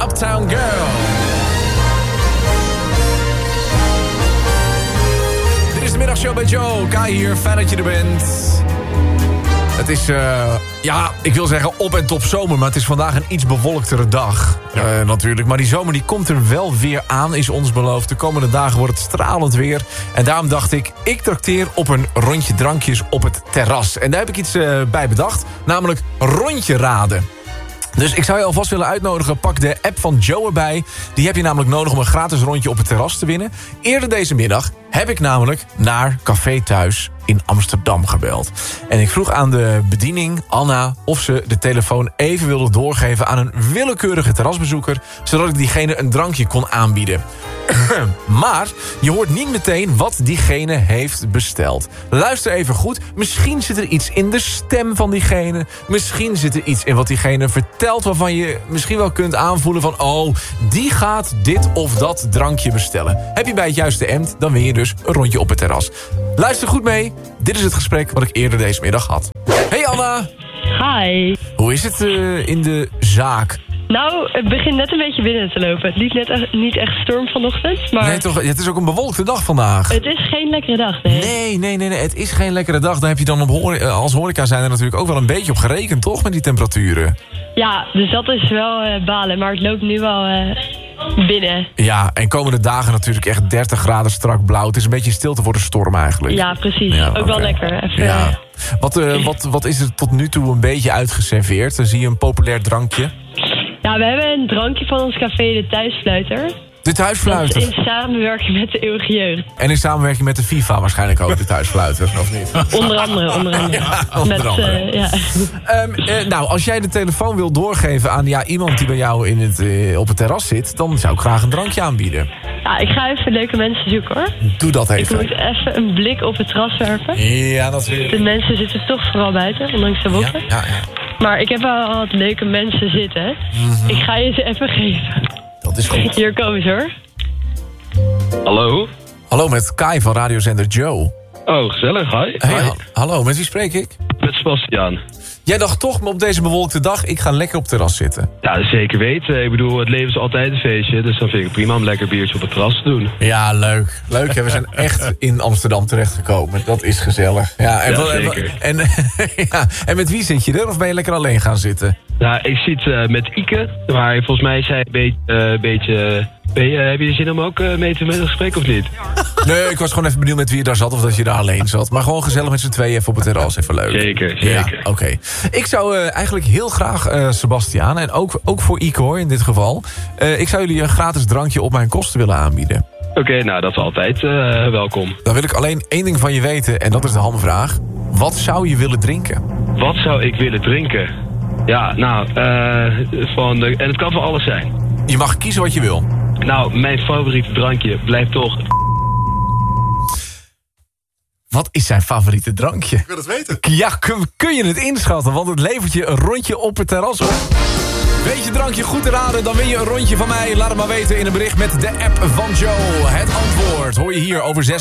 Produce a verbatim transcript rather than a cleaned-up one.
Uptown Girl. Dit is de middagshow bij Joe. Kai hier, fijn dat je er bent. Het is, uh, ja, ik wil zeggen op en top zomer, maar het is vandaag een iets bewolktere dag. Ja. Uh, natuurlijk, maar die zomer die komt er wel weer aan, is ons beloofd. De komende dagen wordt het stralend weer. En daarom dacht ik, ik trakteer op een rondje drankjes op het terras. En daar heb ik iets uh, bij bedacht, namelijk rondje raden. Dus ik zou je alvast willen uitnodigen, pak de app van Joe erbij. Die heb je namelijk nodig om een gratis rondje op het terras te winnen. Eerder deze middag heb ik namelijk naar Café Thuis in Amsterdam gebeld. En ik vroeg aan de bediening, Anna, of ze de telefoon even wilde doorgeven aan een willekeurige terrasbezoeker, zodat ik diegene een drankje kon aanbieden. Maar je hoort niet meteen wat diegene heeft besteld. Luister even goed. Misschien zit er iets in de stem van diegene. Misschien zit er iets in wat diegene vertelt waarvan je misschien wel kunt aanvoelen van, oh, die gaat dit of dat drankje bestellen. Heb je bij het juiste end, dan win je dus een rondje op het terras. Luister goed mee. Dit is het gesprek wat ik eerder deze middag had. Hey Anna. Hi. Hoe is het uh, in de zaak? Nou, het begint net een beetje binnen te lopen. Het liep net echt, niet echt storm vanochtend, maar... Nee, toch, het is ook een bewolkte dag vandaag. Het is geen lekkere dag, nee. Nee, nee, nee, nee, het is geen lekkere dag. Daar heb je dan op hoor- als horeca zijn er natuurlijk ook wel een beetje op gerekend, toch, met die temperaturen? Ja, dus dat is wel uh, balen, maar het loopt nu wel uh, binnen. Ja, en komende dagen natuurlijk echt dertig graden strak blauw. Het is een beetje stilte voor de storm eigenlijk. Ja, precies. Ja, ook okay. Wel lekker. Even, ja. Wat, uh, wat, wat is er tot nu toe een beetje uitgeserveerd? Dan zie je een populair drankje. Ja, we hebben een drankje van ons café, de Thuisfluiter. De Thuisfluiter? Dat is in samenwerking met de Eeuwige Jeugd. En in samenwerking met de FIFA waarschijnlijk ook, de Thuisfluiter, of niet? Onder andere, onder andere. Ja, onder met, andere. Uh, ja. um, uh, nou, als jij de telefoon wil doorgeven aan ja, iemand die bij jou in het, uh, op het terras zit, dan zou ik graag een drankje aanbieden. Ja, ik ga even leuke mensen zoeken, hoor. Doe dat even. Ik moet even een blik op het terras werpen. Ja, dat wil ik. De mensen zitten toch vooral buiten, ondanks de wolken. Ja, ja, ja. Maar ik heb wel wat leuke mensen zitten. Mm-hmm. Ik ga je ze even geven. Dat is goed. Hier komen ze, hoor. Hallo? Hallo, met Kai van radiozender Joe. Oh, gezellig, hi. Hey, hi. Ha- hallo, met wie spreek ik? Met Sebastiaan. Jij dacht toch op deze bewolkte dag, ik ga lekker op het terras zitten. Ja, zeker weten. Ik bedoel, het leven is altijd een feestje. Dus dan vind ik het prima om een lekker biertje op het terras te doen. Ja, leuk. Leuk, hè? We zijn echt in Amsterdam terechtgekomen. Dat is gezellig. Ja, en, ja, zeker. En, en, ja, en met wie zit je er? Of ben je lekker alleen gaan zitten? Nou, ik zit uh, met Ike. Maar volgens mij is hij een beetje... Uh, beetje ben je, heb je zin om ook uh, mee te met een gesprek of niet? Nee, ik was gewoon even benieuwd met wie je daar zat of dat je daar alleen zat. Maar gewoon gezellig met z'n tweeën even op het terras. Even leuk. Zeker, zeker. Ja, oké. Okay. Ik zou uh, eigenlijk heel graag, uh, Sebastiaan, en ook, ook voor Ike hoor in dit geval. Uh, ik zou jullie een gratis drankje op mijn kosten willen aanbieden. Oké, okay, nou dat is altijd uh, welkom. Dan wil ik alleen één ding van je weten en dat is de hamvraag. Wat zou je willen drinken? Wat zou ik willen drinken? Ja, nou, uh, van de, en het kan voor alles zijn. Je mag kiezen wat je wil. Nou, mijn favoriete drankje blijft toch... Wat is zijn favoriete drankje? Ik wil het weten. Ja, kun, kun je het inschatten? Want het levert je een rondje op het terras op. Weet je drankje goed te raden, dan win je een rondje van mij. Laat het maar weten in een bericht met de app van Joe. Het antwoord hoor je hier over zes